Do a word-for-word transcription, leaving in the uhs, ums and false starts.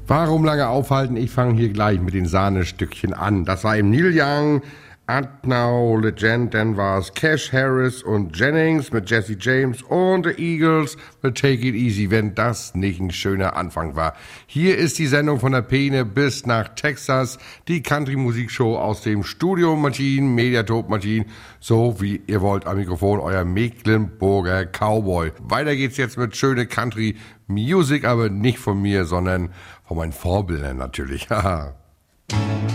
Warum lange aufhalten? Ich fange hier gleich mit den Sahnestückchen an. Das war eben Neil Young, Adnau Legend, dann war es Cash Harris und Jennings mit Jesse James und The Eagles mit Take It Easy, wenn das nicht ein schöner Anfang war. Hier ist die Sendung von der Peene bis nach Texas, die Country-Musikshow aus dem Studio Martin, Mediatop Martin, so wie ihr wollt am Mikrofon, euer Mecklenburger Cowboy. Weiter geht's jetzt mit schöne Country-Music, aber nicht von mir, sondern von meinen Vorbildern natürlich. Haha.